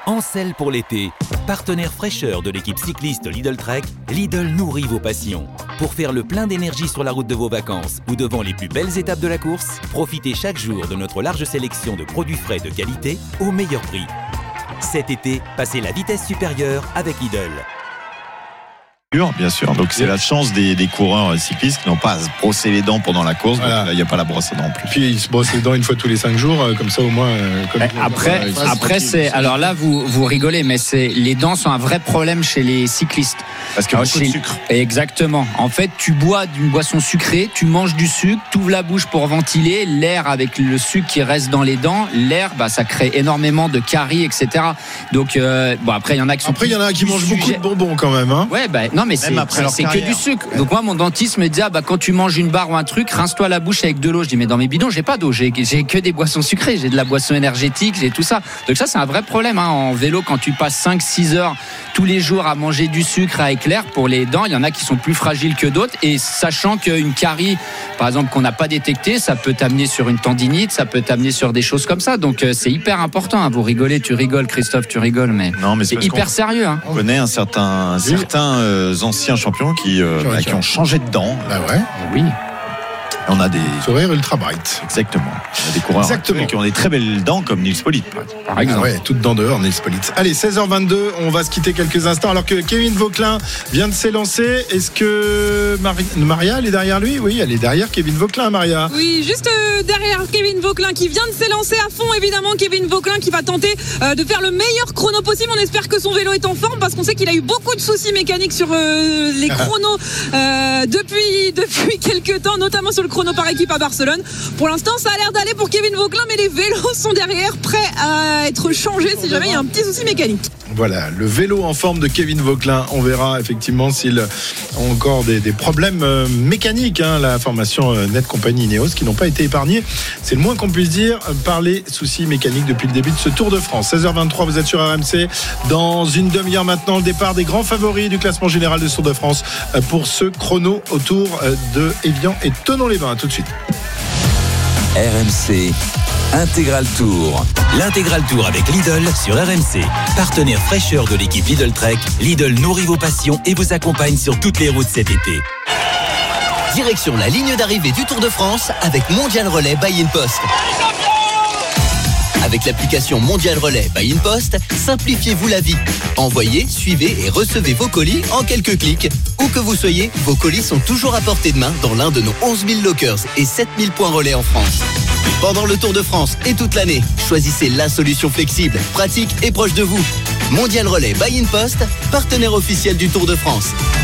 En selle pour l'été, partenaire fraîcheur de l'équipe cycliste Lidl Trek, Lidl nourrit vos passions. Pour faire le plein d'énergie sur la route de vos vacances ou devant les plus belles étapes de la course, profitez chaque jour de notre large sélection de produits frais de qualité au meilleur prix. Cet été, passez la vitesse supérieure avec Lidl. Bien sûr, donc c'est la chance des coureurs cyclistes qui n'ont pas à se brosser les dents pendant la course. Voilà. Il n'y a pas la brosse à dents en plus. Puis ils se brossent les dents une fois tous les 5 jours, comme ça au moins. Après c'est alors là vous rigolez, mais les dents sont un vrai problème chez les cyclistes. Parce qu'il y a beaucoup de sucre. Exactement. En fait, tu bois d'une boisson sucrée, tu manges du sucre, tu ouvres la bouche pour ventiler, l'air avec le sucre qui reste dans les dents, l'air, ça crée énormément de caries, etc. Donc après il y en a qui sont. Après il y en a qui mangent beaucoup de bonbons quand même. Hein. Ouais, non mais c'est que du sucre. Donc moi mon dentiste me dit quand tu manges une barre ou un truc, rince-toi la bouche avec de l'eau. Je dis mais dans mes bidons j'ai pas d'eau, j'ai que des boissons sucrées, j'ai de la boisson énergétique, j'ai tout ça. Donc ça c'est un vrai problème en vélo quand tu passes 5-6 heures tous les jours à manger du sucre avec l'air. Pour les dents, il y en a qui sont plus fragiles que d'autres, et sachant qu'une carie par exemple qu'on n'a pas détectée, ça peut t'amener sur une tendinite, ça peut t'amener sur des choses comme ça. Donc c'est hyper important. Vous rigolez, tu rigoles Christophe, tu rigoles, mais c'est hyper sérieux. On connaît certains anciens champions qui ont changé de dents. Bah ouais. Oui. On a des sourires ultra bright. Exactement. On a des coureurs qui ont des très belles dents comme Nils Politt par exemple. Ouais, toutes dents dehors, Nils Politt. Allez, 16h22, on va se quitter quelques instants alors que Kevin Vauquelin vient de s'élancer. Est-ce que Maria, elle est derrière lui? Oui, elle est derrière Kevin Vauquelin, Maria. Oui, juste derrière Kevin Vauquelin qui vient de s'élancer à fond, évidemment. Kevin Vauquelin qui va tenter de faire le meilleur chrono possible. On espère que son vélo est en forme parce qu'on sait qu'il a eu beaucoup de soucis mécaniques sur les chronos depuis quelques temps, notamment sur le chrono par équipe à Barcelone. Pour l'instant, ça a l'air d'aller pour Kevin Vauquelin, mais les vélos sont derrière, prêts à être changés si jamais il y a un petit souci mécanique. Voilà, le vélo en forme de Kevin Vauquelin. On verra effectivement s'il a encore des problèmes mécaniques. La formation Net Compagnie Ineos qui n'ont pas été épargnés. C'est le moins qu'on puisse dire par les soucis mécaniques depuis le début de ce Tour de France. 16h23, vous êtes sur RMC. Dans une demi-heure maintenant, le départ des grands favoris du classement général de Tour de France pour ce chrono autour de Évian et Thonon-les-Bains. Tout de suite. RMC Intégral Tour. L'Intégral Tour avec Lidl sur RMC. Partenaire fraîcheur de l'équipe Lidl Trek, Lidl nourrit vos passions et vous accompagne sur toutes les routes cet été. Direction la ligne d'arrivée du Tour de France avec Mondial Relais by InPost. Avec l'application Mondial Relais by InPost, simplifiez-vous la vie. Envoyez, suivez et recevez vos colis en quelques clics. Où que vous soyez, vos colis sont toujours à portée de main dans l'un de nos 11 000 lockers et 7 000 points relais en France. Pendant le Tour de France et toute l'année, choisissez la solution flexible, pratique et proche de vous. Mondial Relais by InPost, partenaire officiel du Tour de France.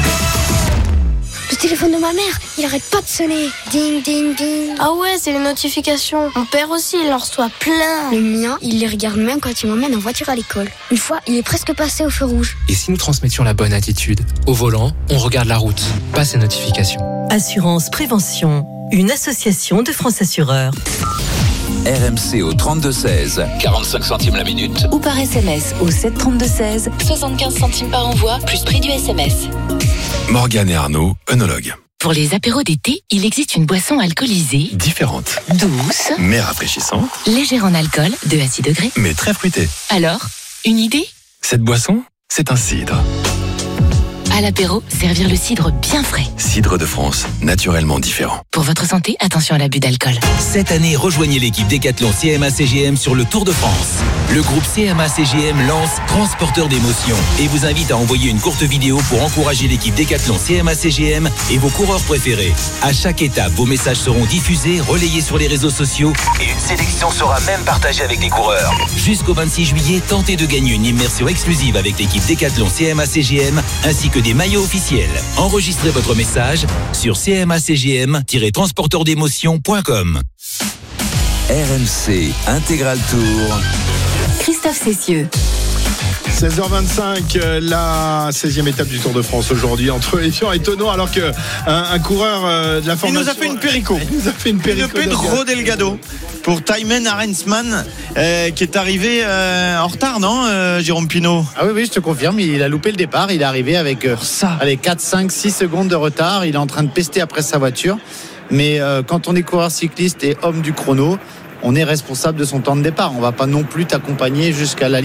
Le téléphone de ma mère, il arrête pas de sonner. Ding, ding, ding. Ah ouais, c'est les notifications. Mon père aussi, il en reçoit plein. Le mien, il les regarde même quand il m'emmène en voiture à l'école. Une fois, il est presque passé au feu rouge. Et si nous transmettions la bonne attitude? Au volant, on regarde la route, pas ces notifications. Assurance Prévention, une association de France Assureurs. RMC au 32-16, 45 centimes la minute. Ou par SMS au 732-16, 75 centimes par envoi, plus prix du SMS. Morgane et Arnaud, œnologues. Pour les apéros d'été, il existe une boisson alcoolisée. Différente. Douce. Mais rafraîchissante. Légère en alcool, 2 à 6 degrés. Mais très fruitée. Alors, une idée? Cette boisson, c'est un cidre. À l'apéro, servir le cidre bien frais. Cidre de France, naturellement différent. Pour votre santé, attention à l'abus d'alcool. Cette année, rejoignez l'équipe Décathlon CMA-CGM sur le Tour de France. Le groupe CMA-CGM lance Transporteur d'émotions et vous invite à envoyer une courte vidéo pour encourager l'équipe Décathlon CMA-CGM et vos coureurs préférés. À chaque étape, vos messages seront diffusés, relayés sur les réseaux sociaux et une sélection sera même partagée avec des coureurs. Jusqu'au 26 juillet, tentez de gagner une immersion exclusive avec l'équipe Décathlon CMA-CGM ainsi que des maillots officiels. Enregistrez votre message sur cmacgm-transporteurdémotion.com. RMC Intégral Tour. Christophe Cessieux. 16h25, la 16e étape du Tour de France aujourd'hui entre Évian et Thonon, alors qu'un coureur de la formation... Il nous a fait une périco. Il nous a fait une périco. Pedro Delgado pour Thymen Arensman qui est arrivé en retard, non, Jérôme Pinault? Ah oui, je te confirme, il a loupé le départ. Il est arrivé avec 4, 5, 6 secondes de retard. Il est en train de pester après sa voiture. Mais quand on est coureur cycliste et homme du chrono, on est responsable de son temps de départ. On ne va pas non plus t'accompagner jusqu'à la